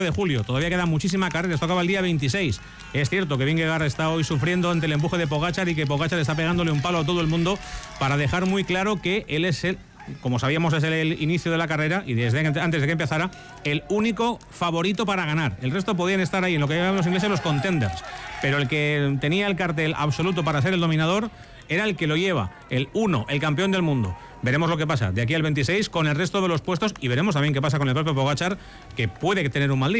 de julio. Todavía queda muchísima carrera, esto acaba el día 26. Es cierto que Vingegaard está hoy sufriendo ante el empuje de Pogačar y que Pogačar está pegándole un palo a todo el mundo para dejar muy claro que él es como sabíamos desde el inicio de la carrera y desde antes de que empezara, el único favorito para ganar. El resto podían estar ahí en lo que llaman los ingleses los contenders, pero el que tenía el cartel absoluto para ser el dominador era el que lo lleva, el 1, el campeón del mundo. Veremos lo que pasa de aquí al 26 con el resto de los puestos y veremos también qué pasa con el propio Pogačar, que puede tener un mal día.